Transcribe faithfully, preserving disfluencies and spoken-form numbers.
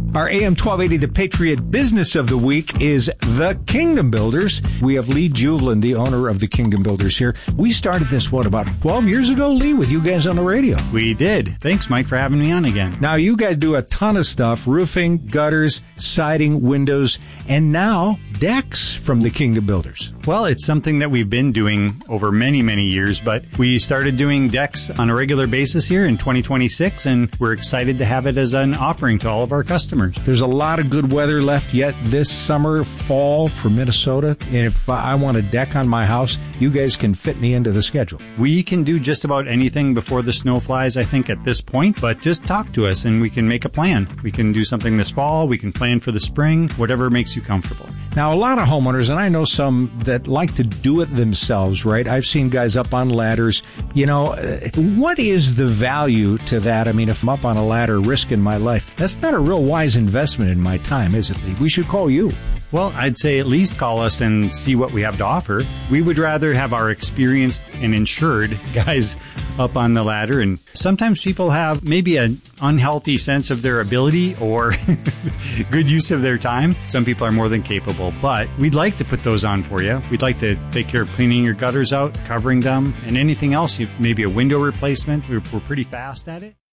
Our A M twelve eighty, The Patriot Business of the Week is The Kingdom Builders. We have Lee Juvelin, the owner of The Kingdom Builders here. We started this, what, about twelve years ago, Lee, with you guys on the radio? We did. Thanks, Mike, for having me on again. Now, you guys do a ton of stuff, roofing, gutters, siding, windows, and now decks from The Kingdom Builders. Well, it's something that we've been doing over many, many years, but we started doing decks on a regular basis here in twenty twenty-six, and we're excited to have it as an offering to all of our customers. There's a lot of good weather left yet this summer, fall for Minnesota, and if I want a deck on my house, you guys can fit me into the schedule. We can do just about anything before the snow flies, I think, at this point, but just talk to us and we can make a plan. We can do something this fall, we can plan for the spring, whatever makes you comfortable. Now, a lot of homeowners, and I know some that like to do it themselves, right? I've seen guys up on ladders. You know, what is the value to that? I mean, if I'm up on a ladder risking my life, that's not a real wise investment in my time, is it, Lee? We should call you. Well, I'd say at least call us and see what we have to offer. We would rather have our experienced and insured guys up on the ladder. And sometimes people have maybe an unhealthy sense of their ability or good use of their time. Some people are more than capable, but we'd like to put those on for you. We'd like to take care of cleaning your gutters out, covering them, and anything else, maybe a window replacement. We're, we're pretty fast at it.